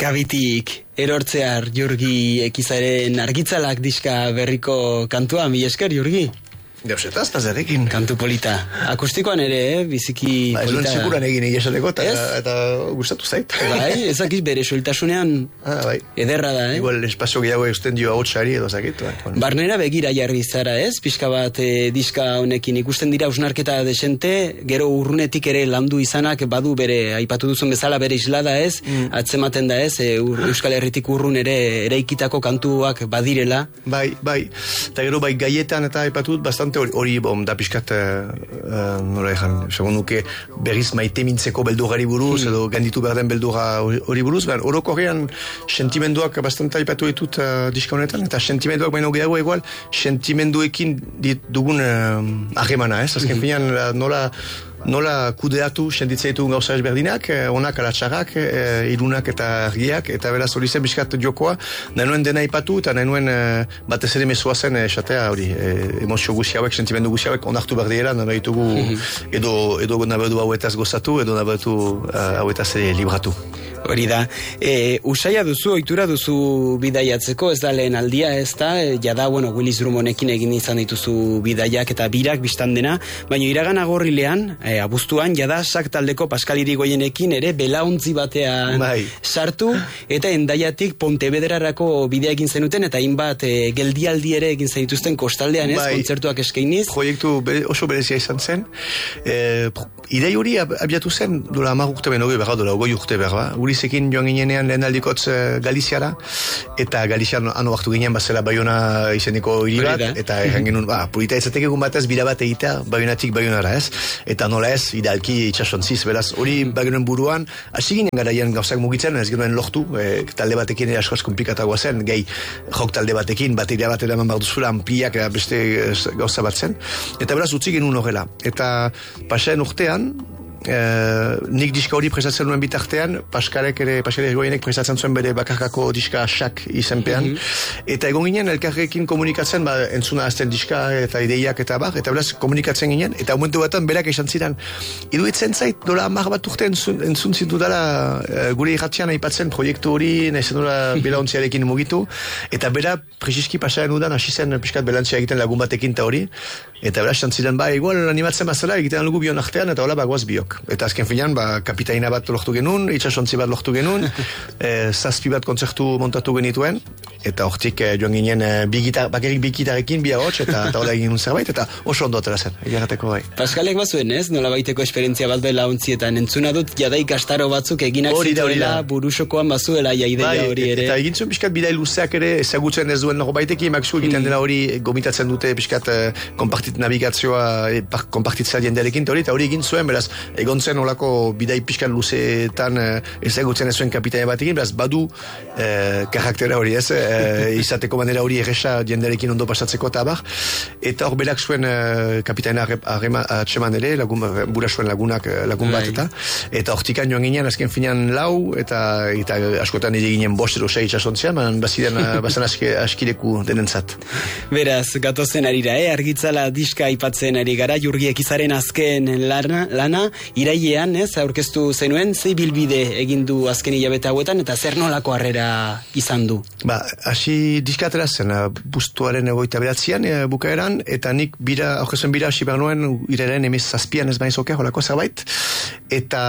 Kabitik erortzear Jurgi Ekizaren argitzalak diska berriko kantua, mila esker, Jurgi. Deusetaz, pazerrekin. Kantu polita. Akustikoan ere, biziki polita. Ez sekuran egin esateko, eta gustatu zait. Bai, ezakiz bere sueltasunean ederra da, Igual espazio gehiago eusten dio hautsari edo zakit. Barnera begira jarri zara, pixka bat diska honekin ikusten dira usnarketa desente, gero urrunetik ere landu izanak badu bere, aipatu duzun bezala bere islada atzematen da Euskal Herritik urrun ere eraikitako kantuak badirela. Bai, eta gero bai gaietan eta aipatut bastante hori da pixkat nola ezan, segun nuke berriz maite mintzeko beldurari buruz edo ganditu behar den beldura hori buruz, orokorrean sentimenduak bastante aipatu ditut diska honetan, eta sentimenduak baino gehiago egual sentimenduekin dugun harremana, azken finean nola kudeatu sentitzen ditugun gauza ezberdinak, onak ala txarrak, ilunak eta argiak, eta beraz hori zen bizkat jokoa, nahi nuen dena ipatu, eta nahi nuen batez ere mesua zen esatea hori, emozio guzi hauek, sentimendu guzi hauek, onartu berdiera, nahi ditugu edo nahi du hauetaz gozatu, edo nahi du hauetaz libratu. Hori da, usaia duzu, ohitura duzu bidaiatzeko, ez da lehen aldia, ez da, jada, Willis Drummondekin egin izan dituzu bidaiak eta birak biztan dena, baina iragan agorrilean, abuztuan, jada sak taldeko Pascal Irigoyenekin ere belauntzi batean sartu, eta Hendaiatik Pontevedrarako bidea egin zenuten, eta hainbat geldialdi ere egin zenituzten kostaldean, kontzertuak eskainiz. Proiektu oso berezia izan zen, idei hori abiatu zen, dola 10 urte beno behar, dola 20 urte behar, Urizekin joan ginenean lehen aldikotz Galiziara, eta Galizian ano hartu ginen bazela Baiona izeneko hiri bat, eta erran genuen, polita ezatek egun batez bira bat egitea Baionatik Baionara, eta nola ez, idealki itxasontziz, beraz, hori bagenuen buruan, hasi ginen garaian gauzak mugitzen, ez genuen lortu, talde batekin askoz komplikatagoa zen, gehi jok talde batekin, bateria bat eraman behar duzula, ampliak, beste gauza bat zen, eta beraz, utzi genuen horrela, eta pasaren urtean, nik diska hori prestatzen nuen bitartean, Pascal Irigoyenek prestatzen zuen bere bakarkako diska sak izenpean, eta egon ginen elkarrekin komunikatzen, entzuna azten diska eta ideiak eta beraz komunikatzen ginen, eta momentu batan berak esan ziren, iruditzen zait, dola 10 bat urte entzun zintu dela gure irratzean aipatzen proiektu hori, nahizen dola belauntziarekin mugitu, eta bera presiski pasaren udan hasi zen piskat belantzia egiten lagun batekin eta hori, eta beraz esan ziren, igual animatzen bazela egiten lugu bion artean, eta hola bagoaz biok. Eta azken finean, kapitaina bat lortu genuen, itxasontzi bat lortu genuen, 7 bat kontzertu montatu genituen, eta hortik joan ginen bakerik bi gitarekin, bi ahots, eta hola egin zerbait, eta oso ondo atera zen, egiarrateko bai. Paskalek bazuen ez, nola baiteko esperientzia bat dela ontzietan, entzuna dut jadaik astaro batzuk eginak zituela burusokoan bazuela ideia hori ere. Eta egin zuen pixkat bidai luzeak ere, ezagutzen ez duen nago baiteki, emaksu egiten dela hori gomitatzen dute pixkat navigazioa konpartitzea jendearekin, eta hori egin zuen, beraz, egon zen olako bidai pixkan luzeetan ezagutzen ez zuen kapitaina batekin, beraz badu karaktera hori ez, izateko manera hori erresa jendearekin ondo pasatzeko eta abar, eta hor berak zuen kapitaina atseman ere, bura zuen lagun bat eta hortikan joan ginen azken finean 4, eta askotan ere ginen 5 edo 6 itxasontzian, bazan askileku denentzat. Beraz, gatozen arira, argitzala diska aipatzen ari gara, Jurgi Ekizaren azken lana, irailean, aurkeztu zenuen, zei bilbide egin du azken hilabete hauetan, eta zer nolako harrera izan du? Hasi diskatera zen, bustuaren 29an bukaeran, eta nik aurkezuen bira hasi behar nuen, iraren emez 7an ez bain zoke, holako zerbait, eta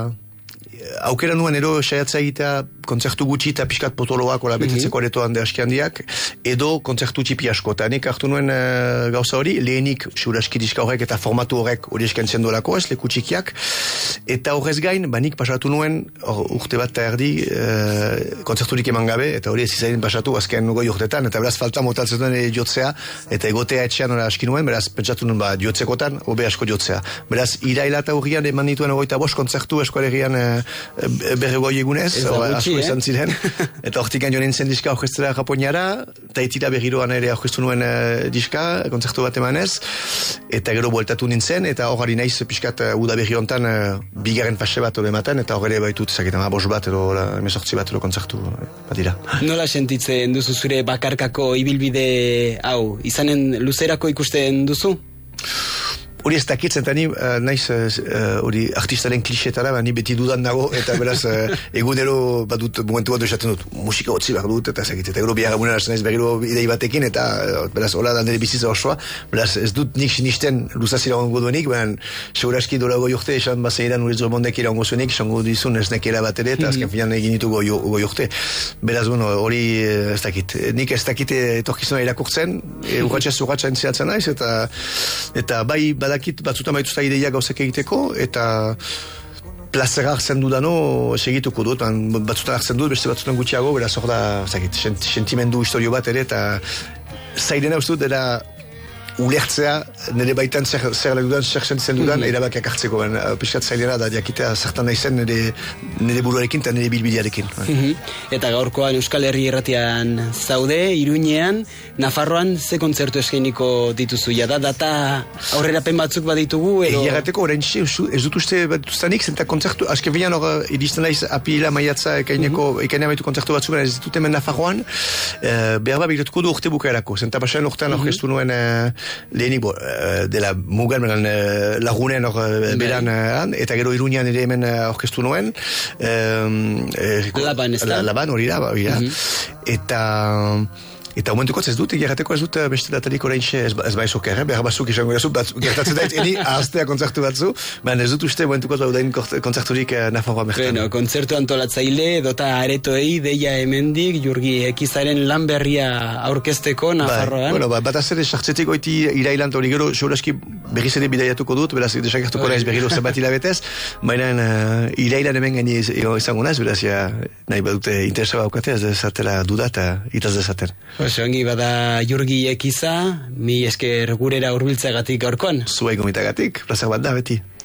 aukera nuen ero saiatza egitea kontzertu gutxi eta pixkat potoloak betetzeko aretoan de aski handiak, edo kontzertu txipi asko, eta nik hartu nuen gauza hori, lehenik suraski diska horrek eta formatu horrek hori eskentzen dolako ez, leku txikiak, eta horrez gain, nik pasatu nuen urte bat eta erdi kontzerturik eman gabe, eta hori ez izain pasatu azken goi urtetan, eta beraz falta motaltzen duen jotzea, eta egotea etxean aski nuen, beraz pentsatu nuen jotzekotan, hobe asko jotzea. Beraz, iraila eta urrian eman dituen 25 kontzertu eskoalegian berregoi egunez, asko izan ziren, eta hortikan joan nintzen diska orkestera Japoniara, eta etira berriroan ere orkestu nuen diska, kontzertu bat emanez, eta gero bueltatu nintzen, eta hori naiz pixkat uda berri hontan bigarren fase bat ematen, eta hori baitut ezaketan 5 bat edo 18 bat edo kontzertu bat dira. Nola sentitzen duzu zure bakarkako ibilbide hau, izanen luzerako ikusten duzu? hori ez dakitzen, eta ni naiz hori artistaren klisetara, ni beti dudan nago, eta beraz egunero badut momentu bat esaten dut, musika hotzi behar dut, eta zakit, eta gero biara gamunan naiz berriro idei batekin, eta beraz hola da nire bizitza osoa, beraz ez dut nik sinisten luzazira ongo duenik, baina seguraski dola goi urte, esan bazeiran Uriz Drumondek ira ongo zuenik, esango dizun ez nekera bat ere, eta azken finan egin ditu goi urte. Beraz, bueno, hori ez dakit, nik ez dakit etorkizuna irakurtzen, urratxa entziatzen naiz, eta bai badakit batzutan baituzta ideia gauzak egiteko, eta plazera hartzen dudano segituko dut, batzutan hartzen dut, beste batzutan gutxiago, beraz hor da, sentimendu historio bat ere, eta zairena uste dut, era ulertzea, nire baitan zer dudan, zer sentitzen dudan, erabakiak hartzeko, piskat zailena da, jakitea zertan naizen nire buruarekin eta nire bilbidearekin. Eta gaurkoan Euskal Herri Irratian zaude, Iruñean, Nafarroan ze kontzertu eskainiko dituzu, jada data aurrerapen batzuk baditugu, edo... Egateko, orain ez dut uste batuztanik, zenta kontzertu, azken bilan hor, iristen naiz apila maiatza ekainea baitu kontzertu batzuk, ez ditut hemen Nafarroan, behar bat begiratuko du urte bukaerako, zenta pasaen urtean orkestu nuen lehenik dela mugan lagunen beran eta gero Iruñean ere hemen orkestu nuen Laban hori da eta momentuko ez dut, egirateko ez dut beste datarik orain ez baizok behar batzuk izango erazu, gertatzen dait, eni ahaztea kontzertu batzu, baina ez dut uste momentuko daudain kontzerturik Nafarroa mertan. Bueno, kontzertu antolatzaile, dota aretoei, deia hemendik, Jurgi Ekizaren lan berria aurkezteko Nafarroan. Bueno, bataz ere sartzetik goiti irailant hori gero, xeuraski berriz ere bidaiatuko dut, beraz, desagertuko naiz berriro zenbat hilabetez, baina irailan hemen gaini izango naiz, beraz, nahi badute interesa baukate, ez dezatela duda eta itaz dezaten. Ongi bada Jurgi Ekiza, mi esker gurera hurbiltzeagatik gaurkoan. Zuei gomitagatik, plazer bat da beti.